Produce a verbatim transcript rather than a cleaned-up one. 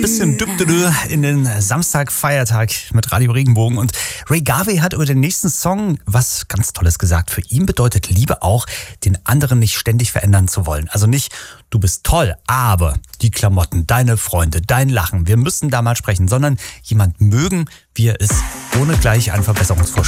bisschen dübdüdü in den Samstag-Feiertag mit Radio Regenbogen. Und Ray Garvey hat über den nächsten Song was ganz Tolles gesagt. Für ihn bedeutet Liebe auch, den anderen nicht ständig verändern zu wollen. Also nicht, du bist toll, aber die Klamotten, deine Freunde, dein Lachen, wir müssen da mal sprechen, sondern jemand mögen, wie er ist, ohne gleich einen Verbesserungsvorschlag